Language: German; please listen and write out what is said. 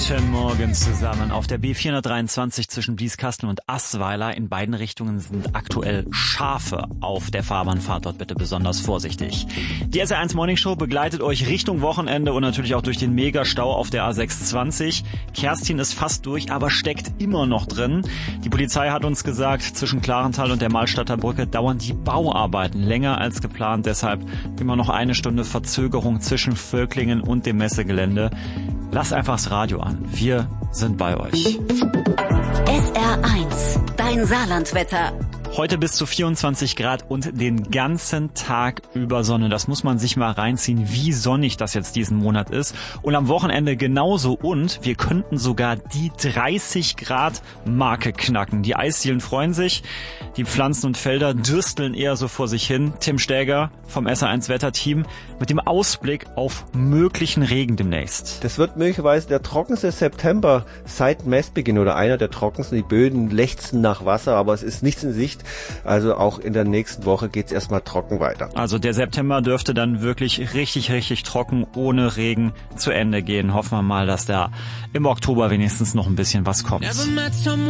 Guten Morgen zusammen. Auf der B423 zwischen Blieskastel und Assweiler in beiden Richtungen sind aktuell Schafe auf der Fahrbahn. Fahrt dort bitte besonders vorsichtig. Die SR1 Morning Show begleitet euch Richtung Wochenende und natürlich auch durch den Megastau auf der A620. Kerstin ist fast durch, aber steckt immer noch drin. Die Polizei hat uns gesagt, zwischen Klarental und der Malstadter Brücke dauern die Bauarbeiten länger als geplant. Deshalb immer noch eine Stunde Verzögerung zwischen Völklingen und dem Messegelände. Lasst einfach das Radio an. Wir sind bei euch. SR1, dein Saarlandwetter. Heute bis zu 24 Grad und den ganzen Tag über Sonne. Das muss man sich mal reinziehen, wie sonnig das jetzt diesen Monat ist. Und am Wochenende genauso. Und wir könnten sogar die 30 Grad Marke knacken. Die Eisdielen freuen sich. Die Pflanzen und Felder dürsteln eher so vor sich hin. Tim Stäger vom SR1 Wetterteam mit dem Ausblick auf möglichen Regen demnächst. Das wird möglicherweise der trockenste September seit Messbeginn oder einer der trockensten. Die Böden lechzen nach Wasser, aber es ist nichts in Sicht. Also auch in der nächsten Woche geht's erstmal trocken weiter. Also der September dürfte dann wirklich richtig trocken ohne Regen zu Ende gehen. Hoffen wir mal, dass da im Oktober wenigstens noch ein bisschen was kommt.